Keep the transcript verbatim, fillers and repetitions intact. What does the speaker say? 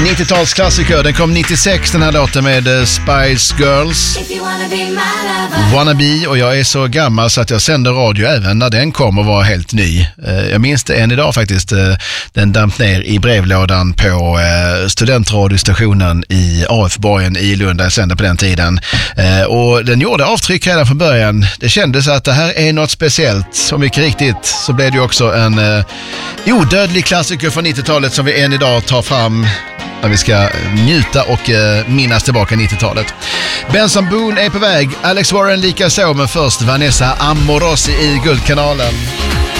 nittiotalsklassiker, den kom nittiosex, den här låten med Spice Girls. Wannabe, och jag är så gammal så att jag sände radio även när den kom och var helt ny. Jag minns det än idag faktiskt. Den damp ner i brevlådan på studentradiostationen i A F-borgen i Lund där jag sände på den tiden. Och den gjorde avtryck redan från början. Det kändes att det här är något speciellt. Så mycket riktigt så blev det också en odödlig klassiker från nittiotalet som vi än idag tar fram när vi ska njuta och uh, minnas tillbaka nittiotalet. Benson Boone är på väg, Alex Warren lika så, men först Vanessa Amorosi i Guldkanalen.